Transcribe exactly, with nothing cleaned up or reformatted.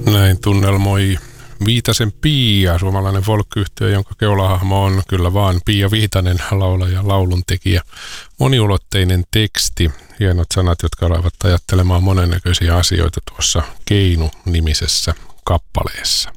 Näin tunnelmoi Viitasen Pia, suomalainen folk-yhtye, jonka keulahahmo on kyllä vaan Pia Viitanen, laulaja, lauluntekijä. Moniulotteinen teksti, hienot sanat, jotka alkavat ajattelemaan monennäköisiä asioita tuossa Keinu-nimisessä kappaleessa.